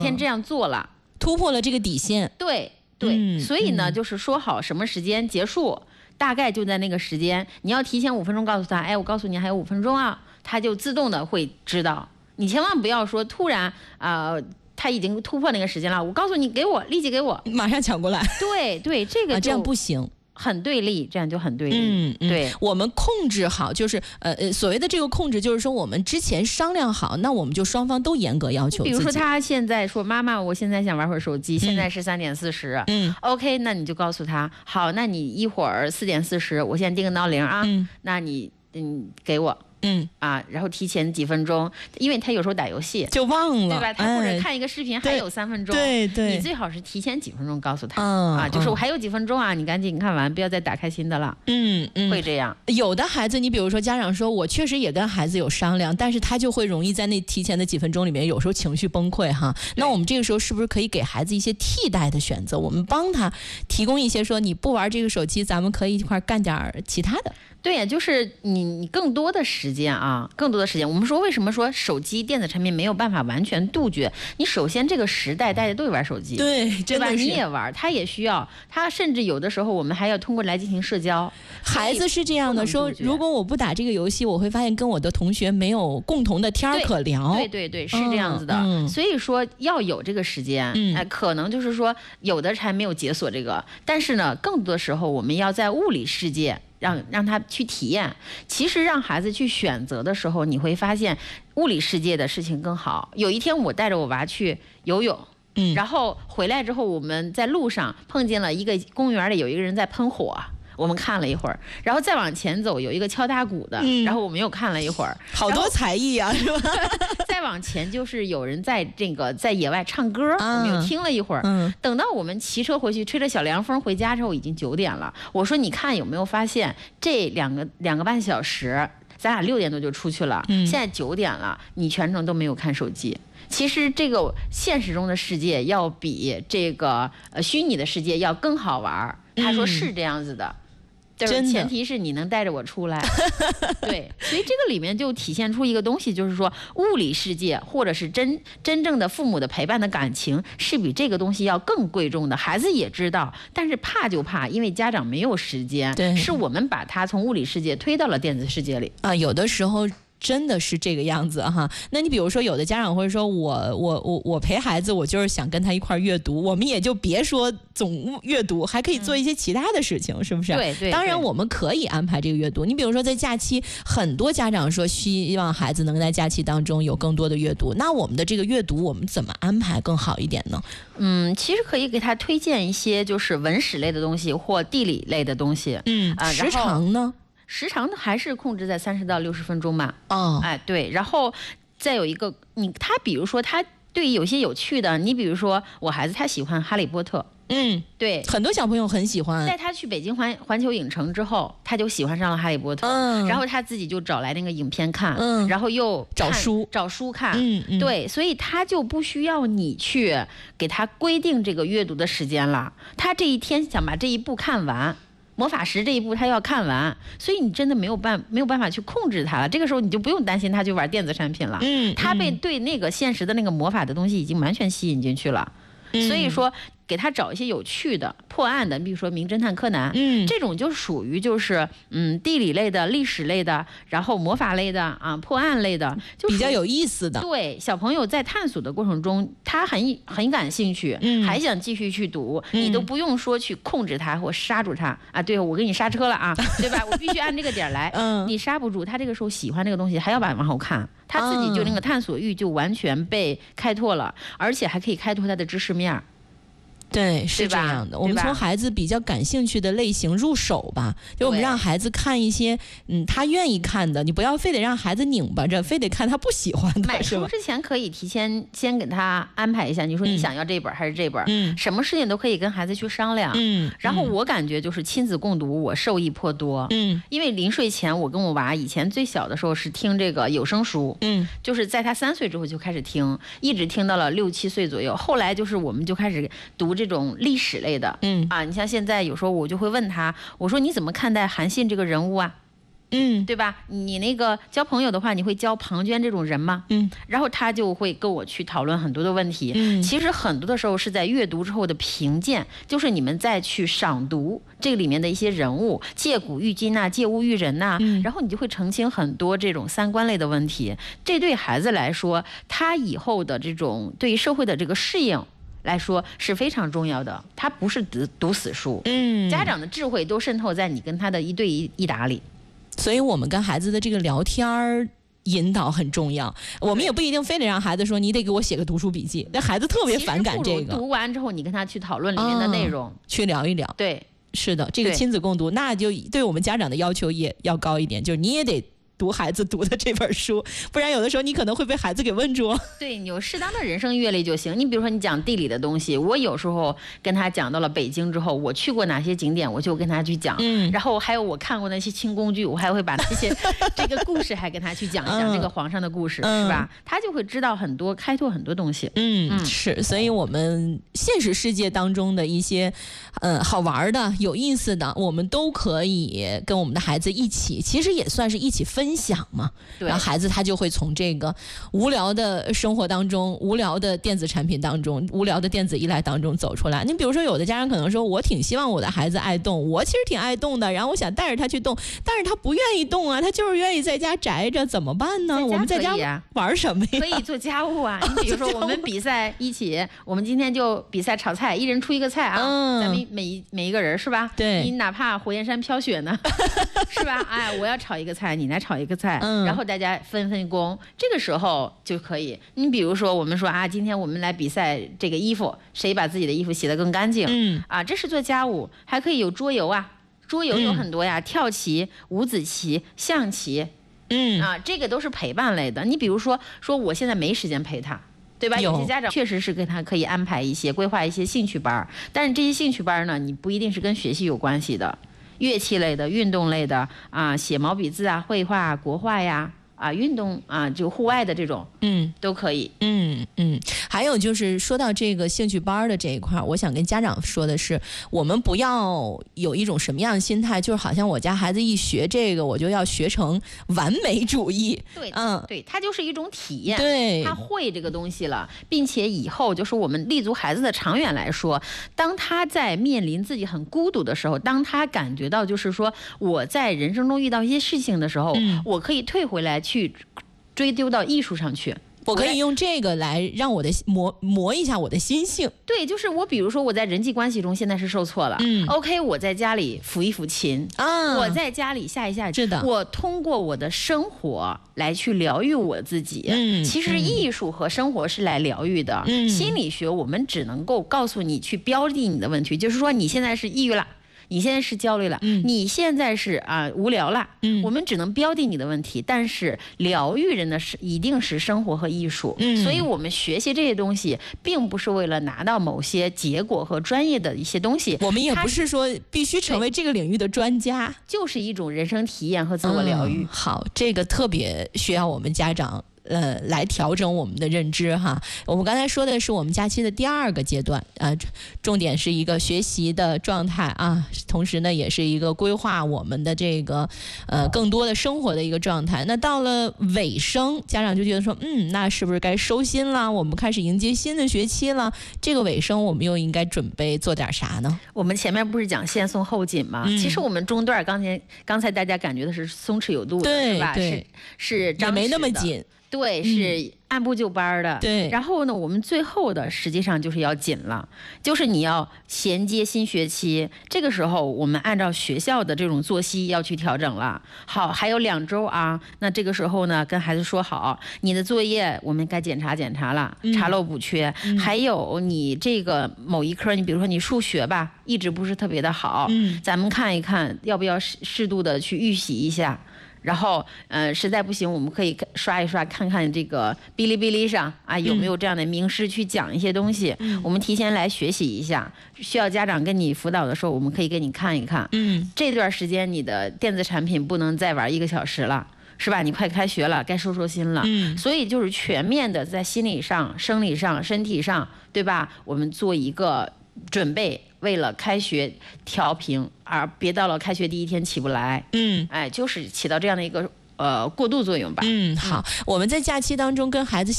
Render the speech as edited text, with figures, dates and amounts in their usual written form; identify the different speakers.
Speaker 1: 先这样做了，
Speaker 2: 突破了这个底线。
Speaker 1: 对对，所以呢，就是说好什么时间结束，大概就在那个时间，你要提前5分钟告诉他，哎，我告诉你还有5分钟啊，他就自动的会知道。你千万不要说突然他已经突破那个时间了，我告诉你，给我立即给我，
Speaker 2: 马上抢过来。
Speaker 1: 对对，这个
Speaker 2: 这样不行。
Speaker 1: 很对立，这样就很对立。对，
Speaker 2: 我们控制好，就是所谓的这个控制，就是说我们之前商量好，那我们就双方都严格要求自己。
Speaker 1: 比如说他现在说妈妈，我现在想玩会儿手机，现在是3点40。OK， 那你就告诉他，好，那你一会儿4点40，我先定个闹铃啊。那你给我。然后提前几分钟，因为他有时候打游戏
Speaker 2: 就忘了，
Speaker 1: 对吧？他或者看一个视频还有3分钟，
Speaker 2: 对对，
Speaker 1: 你最好是提前几分钟告诉他，就是我还有几分钟啊，你赶紧看完，不要再打开新的了。会这样。
Speaker 2: 有的孩子，你比如说家长说，我确实也跟孩子有商量，但是他就会容易在那提前的几分钟里面，有时候情绪崩溃哈。那我们这个时候是不是可以给孩子一些替代的选择？我们帮他提供一些说，你不玩这个手机，咱们可以一块干点其他的。
Speaker 1: 对呀，就是你更多的时间啊，更多的时间。我们说为什么说手机电子产品没有办法完全杜绝？你首先这个时代大家都玩手机，对吧？你也玩，他也需要，他甚至有的时候我们还要通过来进行社交。
Speaker 2: 孩子是这样的，说如果我不打这个游戏，我会发现跟我的同学没有共同的天可聊。
Speaker 1: 对对对，是这样子的。所以说要有这个时间，可能就是说有的还没有解锁这个，但是呢，更多的时候我们要在物理世界。让他去体验，其实让孩子去选择的时候，你会发现物理世界的事情更好。有一天我带着我娃去游泳，然后回来之后，我们在路上碰见了一个公园里有一个人在喷火。我们看了一会儿，然后再往前走有一个敲打鼓的，然后我们又看了一会儿，
Speaker 2: 好多才艺啊，是吧？
Speaker 1: 再往前就是有人在野外唱歌，我们又听了一会儿。等到我们骑车回去，吹着小凉风回家之后，已经9点了。我说你看有没有发现这两个半小时，咱俩6点多就出去了，现在9点了，你全程都没有看手机。其实这个现实中的世界要比这个虚拟的世界要更好玩。他说是这样子的。前提是你能带着我出来。对，所以这个里面就体现出一个东西，就是说物理世界或者是真正的父母的陪伴的感情是比这个东西要更贵重的。孩子也知道，但是怕就怕因为家长没有时间，是我们把他从物理世界推到了电子世界里
Speaker 2: 啊。有的时候真的是这个样子哈。那你比如说有的家长会说我陪孩子，我就是想跟他一块阅读，我们也就别说总阅读，还可以做一些其他的事情，是不是？
Speaker 1: 对。
Speaker 2: 当然我们可以安排这个阅读。你比如说在假期，很多家长说希望孩子能在假期当中有更多的阅读，那我们的这个阅读我们怎么安排更好一点呢？
Speaker 1: 其实可以给他推荐一些就是文史类的东西或地理类的东西。
Speaker 2: 时长呢？
Speaker 1: 时长还是控制在30到60分钟嘛。对，然后再有一个他比如说他对有些有趣的，你比如说我孩子他喜欢哈利波特。对，
Speaker 2: 很多小朋友很喜欢。
Speaker 1: 在他去北京环球影城之后，他就喜欢上了哈利波特。然后他自己就找来那个影片看，然后又找书看。对，所以他就不需要你去给他规定这个阅读的时间了。他这一天想把这一部看完。魔法石这一部他要看完，所以你真的没有办法去控制他了。这个时候你就不用担心他去玩电子产品了。他被对那个现实的那个魔法的东西已经完全吸引进去了。所以说给他找一些有趣的破案的，比如说名侦探柯南，这种就属于就是地理类的、历史类的，然后魔法类的啊、破案类的，就
Speaker 2: 比较有意思的。
Speaker 1: 对，小朋友在探索的过程中，他很感兴趣，还想继续去读，你都不用说去控制他或刹住他啊。对，我给你刹车了啊，对吧？我必须按这个点来，你刹不住他。这个时候喜欢这个东西，还要往后看，他自己就那个探索欲就完全被开拓了，而且还可以开拓他的知识面。
Speaker 2: 对，是这样的。我们从孩子比较感兴趣的类型入手吧，就我们让孩子看一些他愿意看的，你不要非得让孩子拧巴着，非得看他不喜欢的。
Speaker 1: 买书之前可以提前先给他安排一下，你说你想要这本还是这本，什么事情都可以跟孩子去商量。然后我感觉就是亲子共读，我受益颇多。因为临睡前我跟我娃以前最小的时候是听这个有声书，就是在他3岁之后就开始听，一直听到了6、7岁左右。后来就是我们就开始读这种历史类的，你像现在有时候我就会问他，我说你怎么看待韩信这个人物啊？ 对吧？你那个交朋友的话，你会交庞涓这种人吗？然后他就会跟我去讨论很多的问题。其实很多的时候是在阅读之后的评鉴，就是你们再去赏读这里面的一些人物，借古喻今呐，借物喻人呐，然后你就会澄清很多这种三观类的问题。这对孩子来说，他以后的这种对于社会的这个适应来说是非常重要的，他不是读死书。家长的智慧都渗透在你跟他的一对一答里。
Speaker 2: 所以我们跟孩子的这个聊天引导很重要，我们也不一定非得让孩子说你得给我写个读书笔记，那孩子特别反感这个。
Speaker 1: 读完之后，你跟他去讨论里面的内容，
Speaker 2: 去聊一聊。
Speaker 1: 对，
Speaker 2: 是的，这个亲子共读，那就对我们家长的要求也要高一点，就是你也得读孩子读的这本书，不然有的时候你可能会被孩子给问住。
Speaker 1: 对，你有适当的人生阅历就行。你比如说你讲地理的东西，我有时候跟他讲到了北京之后，我去过哪些景点，我就跟他去讲。然后还有我看过那些清宫剧，我还会把那些这个故事还跟他去讲一讲，这个皇上的故事，是吧？他就会知道很多，开拓很多东西。
Speaker 2: 是，所以我们现实世界当中的一些好玩的、有意思的，我们都可以跟我们的孩子一起，其实也算是一起分享嘛。然后孩子他就会从这个无聊的生活当中、无聊的电子产品当中、无聊的电子依赖当中走出来。你比如说，有的家长可能说，我挺希望我的孩子爱动，我其实挺爱动的，然后我想带着他去动，但是他不愿意动啊，他就是愿意在家宅着，怎么办呢？我们在家玩什么呀？
Speaker 1: 可以做家务啊。你比如说，我们比赛一起，我们今天就比赛炒菜，一人出一个菜啊。咱们每一个人是吧？
Speaker 2: 对。
Speaker 1: 你哪怕火焰山飘雪呢，是吧？哎，我要炒一个菜，你来炒一个菜。然后大家分工，这个时候就可以。你比如说，我们说啊，今天我们来比赛这个衣服，谁把自己的衣服洗得更干净？这是做家务，还可以有桌游啊，桌游有很多呀，跳棋、五子棋、象棋，这个都是陪伴类的。你比如说我现在没时间陪他。对吧？有些家长确实是跟他可以安排一些规划一些兴趣班，但是这些兴趣班呢，你不一定是跟学习有关系的，乐器类的、运动类的啊，写毛笔字啊、绘画、国画呀。运动啊，就户外的这种，都可以。
Speaker 2: 还有就是说到这个兴趣班的这一块，我想跟家长说的是，我们不要有一种什么样的心态，就是好像我家孩子一学这个，我就要学成完美主义。
Speaker 1: 对，对，它就是一种体验。
Speaker 2: 对，
Speaker 1: 他会这个东西了，并且以后就是我们立足孩子的长远来说，当他在面临自己很孤独的时候，当他感觉到就是说我在人生中遇到一些事情的时候，我可以退回来去追丢到艺术上去。
Speaker 2: 我可以用这个来让我的磨一下我的心性。
Speaker 1: 对，就是我比如说我在人际关系中现在是受挫了，OK， 我在家里抚一抚琴我在家里下一下，
Speaker 2: 是的，
Speaker 1: 我通过我的生活来去疗愈我自己。其实艺术和生活是来疗愈的。心理学我们只能够告诉你去标定你的问题，就是说你现在是抑郁了。你现在是焦虑了，你现在是无聊了，我们只能标定你的问题，但是疗愈人的是一定是生活和艺术，所以我们学习这些东西，并不是为了拿到某些结果和专业的一些东西，
Speaker 2: 我们也不是说必须成为这个领域的专家，
Speaker 1: 就是一种人生体验和自我疗愈。
Speaker 2: 好，这个特别需要我们家长。来调整我们的认知哈。我们刚才说的是我们假期的第2个阶段，重点是一个学习的状态啊，同时呢也是一个规划我们的这个更多的生活的一个状态。那到了尾声，家长就觉得说，那是不是该收心了？我们开始迎接新的学期了。这个尾声我们又应该准备做点啥呢？
Speaker 1: 我们前面不是讲先松后紧吗？其实我们中段刚才大家感觉的是松弛有度的，
Speaker 2: 对，
Speaker 1: 是吧？是
Speaker 2: 也没那么紧。
Speaker 1: 对，是按部就班的。
Speaker 2: 对，
Speaker 1: 然后呢，我们最后的实际上就是要紧了，就是你要衔接新学期。这个时候，我们按照学校的这种作息要去调整了。好，还有2周啊，那这个时候呢，跟孩子说好，你的作业我们该检查了，查漏补缺。还有你这个某一科，你比如说你数学吧，一直不是特别的好，咱们看一看要不要适度的去预习一下。然后，实在不行，我们可以刷一刷，看看这个哔哩哔哩上有没有这样的名师去讲一些东西。我们提前来学习一下。需要家长跟你辅导的时候，我们可以给你看一看。这段时间你的电子产品不能再玩1个小时了，是吧？你快开学了，该收心了。所以就是全面的在心理上、生理上、身体上，对吧？我们做一个准备。 为了开学调平，而别到了开学第一天起不来。就是起到这样的一个过渡作用吧。
Speaker 2: 好，我们在假期当中跟孩子